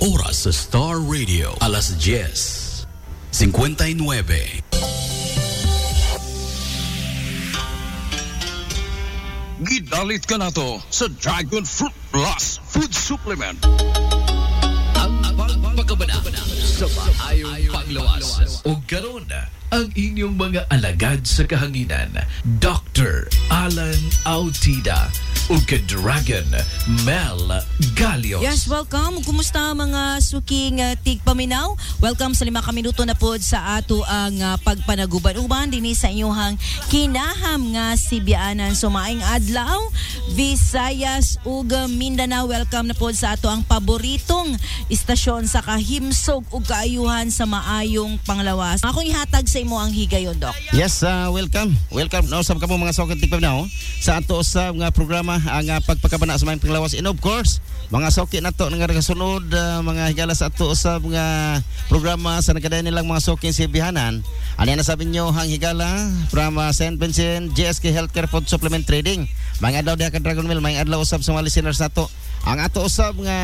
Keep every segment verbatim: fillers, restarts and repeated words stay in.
Oras sa Star Radio, alas diez, cincuenta y nueve. Gidalit ka na to sa Dragon Fruit Plus Food Supplement. Ang pagpagkabana sa maayong panglawas. O karon ang inyong mga alagad sa kahanginan, Doctor Alan Autida o ka-Dragon Mel Galios. Yes, welcome. Kumusta mga suking uh, tigpaminaw? Welcome sa lima ka minuto na pod sa ato ang uh, pagpanaguban-uban dinhi sa inyong kinaham nga Sibianan. So maayong adlaw, Visayas ug Mindanao. Welcome na pod sa ato ang paboritong istasyon sa kahimsog ug kaayuhan sa maayong panglawas. Akong ihatag sa imo ang higayon, Doc. Yes, uh, welcome. Welcome na usab kamo mga sokit tigpaminaw sa ato usab nga programa ang uh, pagpakabana sa maayong panglawas. And of course, mga sokit nato nga nagasunod uh, mga higala sa ato usab nga programa sa nagadayon nilang mga sokit Sibianan. Ano na sabi nyo hang higala from uh, Saint Vincent G S K Healthcare Food Supplement Trading. Mga adlaw diha ka Dragon Mill, mga adlaw usab sa mga listeners nato. Ang ato usab nga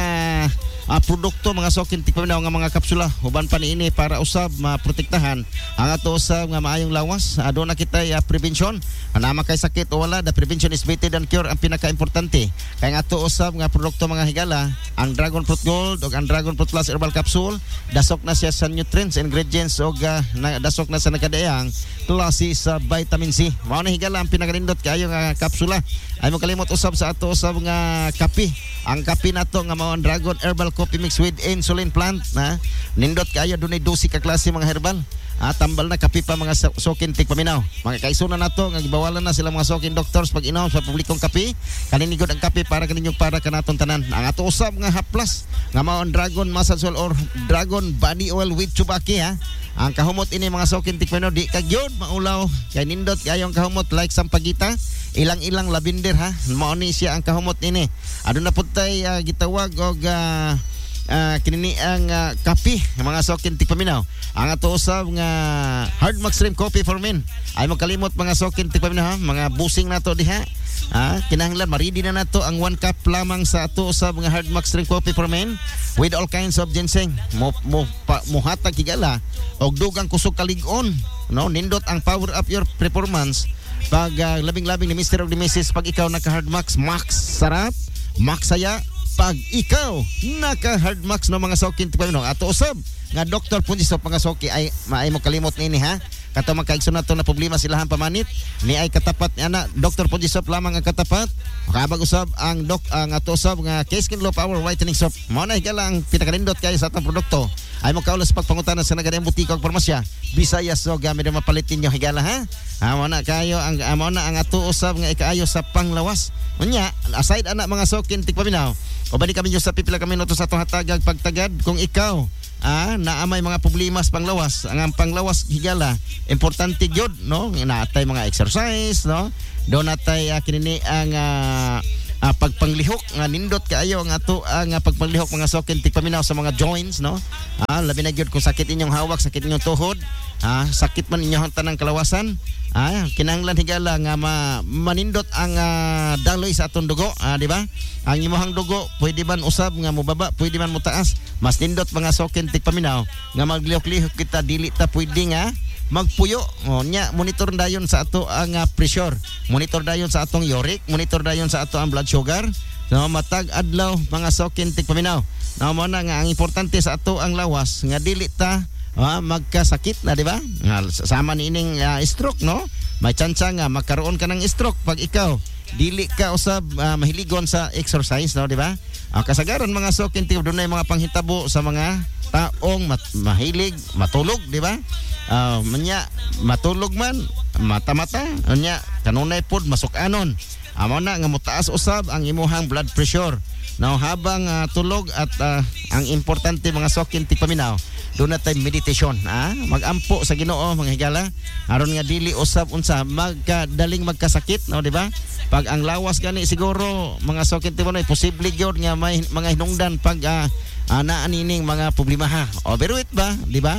uh, produkto mga sokin tigpaminaw nga mga kapsula uban pa niini para usab maprotektahan ang ato usab nga maayong lawas. Ado na kita uh, prevention anama kay sakit o wala, the prevention is better than cure ang pinaka-importante. Kay nga ato usab nga produkto mga higala, ang Dragon Fruit Gold ug ang Dragon Fruit Plus Herbal Capsule, dasok na siya sa nutrients, ingredients ug uh, na, dasok na sa nakadaang klase sa vitamin C. Mao na higala ang pinaka-nindot kayo nga kapsula. Ay mo kalimot usab sa ato usab nga kape. Ang kape nato nga mao ang Dragon Herbal Coffee Mix with Insulin Plant na nindot kayo dunay twelve ka klase mga herbal. Ah, tambal na kape pa mga sokin tigpaminaw. Mga kaisuna nato nga gibawalan na sila mga sokin doctors pag inom sa publikong kape. Kaninigod ang kape para kaninyong para kanaton tanan. Ang ato usab nga haplas nga mao ang Dragon Massage Oil or Dragon Body Oil with Chubaki ha. Ang kahumot ini mga sokin tigpaminaw di kagyod maulaw kay nindot kayo ang kahumot like sampagita, ilang-ilang lavender ha. Mao ni siya ang kahumot ini. Aduna na pud tay uh, gitawag og uh, uh, kinini ang uh, kape mga sokin tigpaminaw. Ang ato usab nga Hard Max Stream Coffee for Men. Ay magkalimot mga sokin tigpaminaw ha, mga busing nato diha. Ah, kinahanglan maridi na nato ang one cup lamang sa ato usab nga Hard Max Stream Coffee for Men with all kinds of ginseng. Mo mo pa, muhatag higala og dugang kusog kalig-on, no? Nindot ang power up your performance pag uh, labing-labing ni Mister og ni Missus pag ikaw naka Hard Max, max sarap, max saya pag ikaw naka Hard Max no mga sokin tigpaminaw. Ato usab nga Doctor Punjiso mga soki ay maay mo kalimot nini ha. Kato magkaigso na to na problema silahan pamanit ni ay katapat ana Doctor Punjiso lamang ang katapat. Makabag usab ang doc ang ato usab nga K-Skin Low Power Whitening Soap. Mao na higala ang pinakanindot kayo sa atong produkto. Ay mo kaulas pagpangutana sa nagadayang butika ug farmasya. Visayas so gamit mo palitin nyo higala ha. Amo na kayo ang amo na ang ato usab nga ikaayo sa panglawas. Unya aside ana mga sokin tigpaminaw. Ubani kami nyo sa pipila ka minuto sa atong hatagag pagtagad kung ikaw ah naamay mga problema sa panglawas. Ang panglawas higala importante gyud no, naatay mga exercise no, do natay uh, kinini ang uh, uh, pagpanglihok nga nindot kaayo ang ato ang uh, pagpanglihok mga sokin tigpaminaw sa mga joints no. Ah labi na gyud kung sakit inyong hawak, sakit inyong tuhod, ah sakit man inyong tanang kalawasan, ah kinahanglan higala nga ma, manindot ang uh, daloy sa atong dugo, ah di ba? Ang imong dugo pwede man usab nga mobaba, pwede man mutaas. Mas nindot mga sokin tigpaminaw nga maglihok-lihok kita dili ta pwede nga magpuyo. O nya monitor dayon sa ato ang uh, pressure, monitor dayon sa atong uric, monitor dayon sa ato ang blood sugar. No matag adlaw mga sokin tigpaminaw. No mo na nga ang importante sa ato ang lawas nga dili ta ah, magkasakit na di ba? Sama niining uh, stroke no. May tsansa nga magkaroon ka ng stroke pag ikaw dili ka usab uh, mahiligon sa exercise no di ba? Ang kasagaran mga sokin tig dunay mga panghitabo sa mga taong mat- mahilig matulog di ba? Uh, manya matulog man mata-mata nya kanunay pod masuk-anon. Amo na nga mutaas usab ang imuhang blood pressure. Now habang uh, tulog at uh, ang importante mga sokin tigpaminaw, doon na tayo meditation, ah? Magampo sa Ginoo mga higala aron nga dili usab unsa magkadaling magkasakit no di ba? Pag ang lawas gani siguro mga sokin tigpaminaw posible gyud nga may mga hinungdan pag uh, uh, naa nining mga problema ha. O pero it ba, di ba?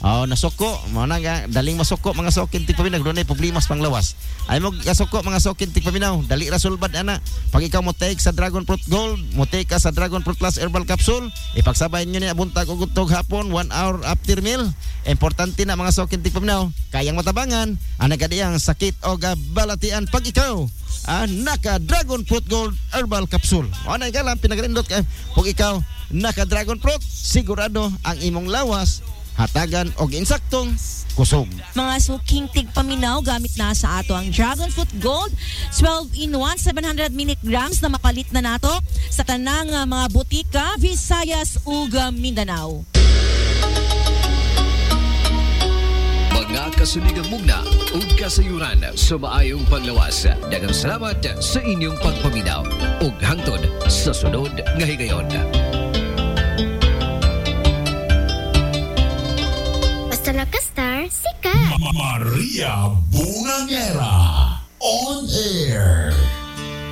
Oh, nasuko, mo na nga daling masuko mga sokin tigpaminaw dunay problema sa panglawas. Ay mo gasuko mga sokin tigpaminaw, dali ra sulbad ana. Pag ikaw mo take sa Dragon Fruit Gold, mo take ka sa Dragon Fruit Plus Herbal Capsule, ipagsabay niyo ni buntag ug utog hapon one hour after meal. Importante na mga sokin tigpaminaw, kayang matabangan ang nagadiyang sakit o balatian pag ikaw ah, naka Dragon Fruit Gold Herbal Capsule. O na ikaw lang pinagrindot ka. Pag ikaw naka Dragon Fruit, sigurado ang imong lawas hatagan og insaktong kusog. Mga suking tigpaminaw, gamit na sa ato ang Dragon Fruit Gold twelve in one, seven hundred milligrams na mapalit na nato sa tanang uh, mga butika, Visayas ug Mindanao. Mga kasunigang mugna ug kasayuran sa maayong panglawas. Daghang salamat sa inyong pagpaminaw ug hangtod sa sunod nga higayon. Basta naka-star, sikat! Maria Bungangera on air.